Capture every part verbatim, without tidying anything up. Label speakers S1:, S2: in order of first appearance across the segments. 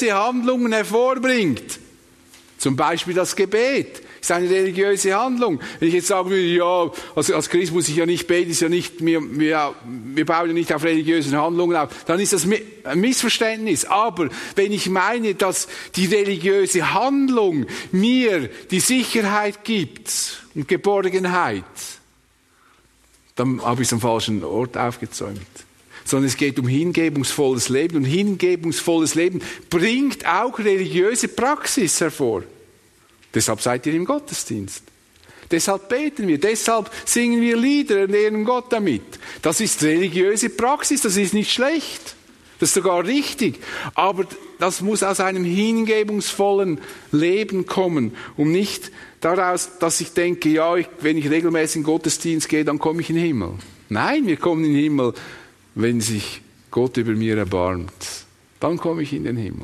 S1: Handlungen hervorbringt. Zum Beispiel das Gebet ist eine religiöse Handlung. Wenn ich jetzt sagen würde, ja, als, als Christ muss ich ja nicht beten, ist ja nicht, wir, wir, wir bauen ja nicht auf religiösen Handlungen auf, dann ist das ein Missverständnis. Aber wenn ich meine, dass die religiöse Handlung mir die Sicherheit gibt und Geborgenheit, dann habe ich es am falschen Ort aufgezäumt. Sondern es geht um hingebungsvolles Leben. Und hingebungsvolles Leben bringt auch religiöse Praxis hervor. Deshalb seid ihr im Gottesdienst. Deshalb beten wir, deshalb singen wir Lieder und ehren Gott damit. Das ist religiöse Praxis, das ist nicht schlecht. Das ist sogar richtig. Aber das muss aus einem hingebungsvollen Leben kommen. Und nicht daraus, dass ich denke, ja, ich, wenn ich regelmäßig in den Gottesdienst gehe, dann komme ich in den Himmel. Nein, wir kommen in den Himmel, wenn sich Gott über mir erbarmt. Dann komme ich in den Himmel.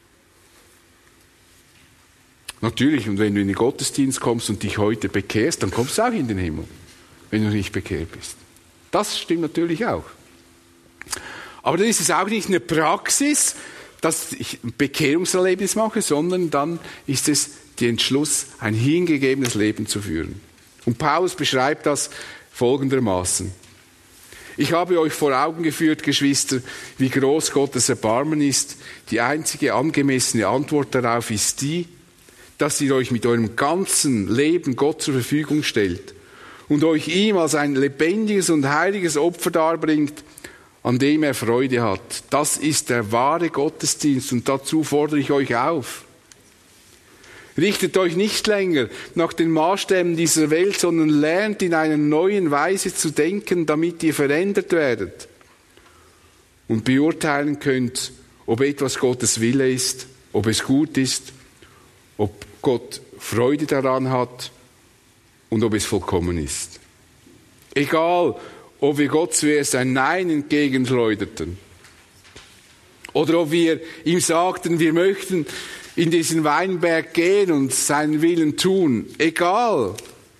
S1: Natürlich, und wenn du in den Gottesdienst kommst und dich heute bekehrst, dann kommst du auch in den Himmel, wenn du nicht bekehrt bist. Das stimmt natürlich auch. Aber dann ist es auch nicht eine Praxis, dass ich ein Bekehrungserlebnis mache, sondern dann ist es der Entschluss, ein hingegebenes Leben zu führen. Und Paulus beschreibt das folgendermaßen. Ich habe euch vor Augen geführt, Geschwister, wie groß Gottes Erbarmen ist. Die einzige angemessene Antwort darauf ist die, dass ihr euch mit eurem ganzen Leben Gott zur Verfügung stellt und euch ihm als ein lebendiges und heiliges Opfer darbringt, an dem er Freude hat. Das ist der wahre Gottesdienst und dazu fordere ich euch auf. Richtet euch nicht länger nach den Maßstäben dieser Welt, sondern lernt in einer neuen Weise zu denken, damit ihr verändert werdet und beurteilen könnt, ob etwas Gottes Wille ist, ob es gut ist, ob Gott Freude daran hat und ob es vollkommen ist. Egal, ob wir Gott zuerst ein Nein entgegenschleuderten oder ob wir ihm sagten, wir möchten in diesen Weinberg gehen und seinen Willen tun. Egal,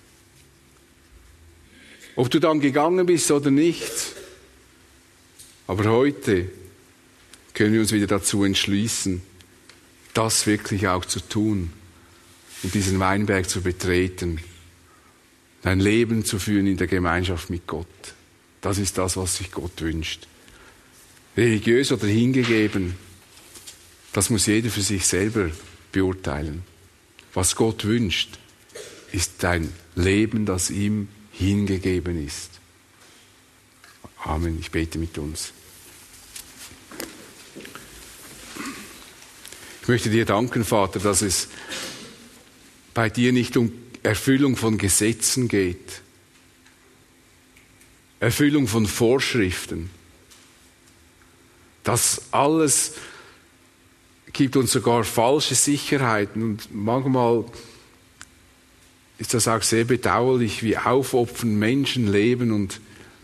S1: ob du dann gegangen bist oder nicht. Aber heute können wir uns wieder dazu entschließen, das wirklich auch zu tun und diesen Weinberg zu betreten, ein Leben zu führen in der Gemeinschaft mit Gott. Das ist das, was sich Gott wünscht. Religiös oder hingegeben, das muss jeder für sich selber beurteilen. Was Gott wünscht, ist ein Leben, das ihm hingegeben ist. Amen. Ich bete mit uns. Ich möchte dir danken, Vater, dass es bei dir nicht um Erfüllung von Gesetzen geht, Erfüllung von Vorschriften. Das alles gibt uns sogar falsche Sicherheiten und manchmal ist das auch sehr bedauerlich, wie aufopfernd Menschen leben und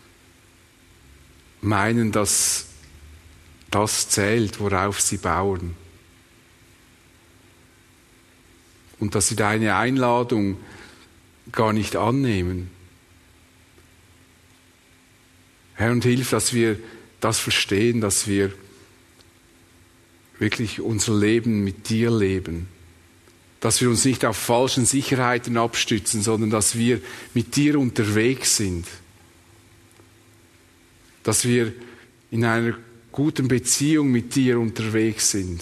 S1: meinen, dass das zählt, worauf sie bauen. Und dass sie deine Einladung gar nicht annehmen. Herr, und hilf, dass wir das verstehen, dass wir wirklich unser Leben mit dir leben. Dass wir uns nicht auf falschen Sicherheiten abstützen, sondern dass wir mit dir unterwegs sind. Dass wir in einer guten Beziehung mit dir unterwegs sind.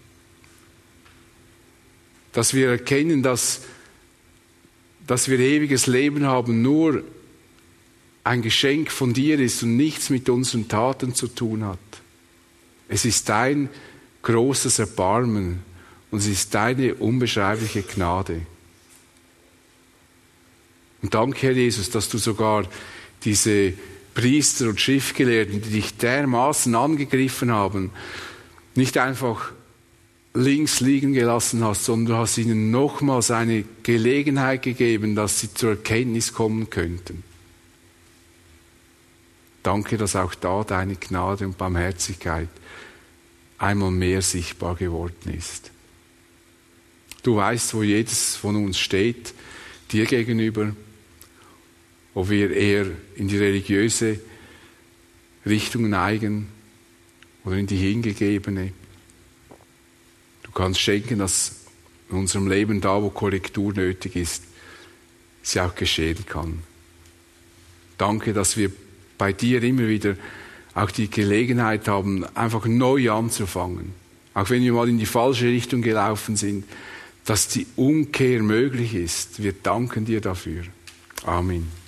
S1: Dass wir erkennen, dass, dass wir ewiges Leben haben, nur ein Geschenk von dir ist und nichts mit unseren Taten zu tun hat. Es ist dein großes Erbarmen und es ist deine unbeschreibliche Gnade. Und danke, Herr Jesus, dass du sogar diese Priester und Schriftgelehrten, die dich dermaßen angegriffen haben, nicht einfach links liegen gelassen hast, sondern du hast ihnen nochmals eine Gelegenheit gegeben, dass sie zur Erkenntnis kommen könnten. Danke, dass auch da deine Gnade und Barmherzigkeit einmal mehr sichtbar geworden ist. Du weißt, wo jedes von uns steht, dir gegenüber, ob wir eher in die religiöse Richtung neigen oder in die hingegebene. kannst schenken, dass in unserem Leben da, wo Korrektur nötig ist, sie auch geschehen kann. Danke, dass wir bei dir immer wieder auch die Gelegenheit haben, einfach neu anzufangen. Auch wenn wir mal in die falsche Richtung gelaufen sind, dass die Umkehr möglich ist. Wir danken dir dafür. Amen.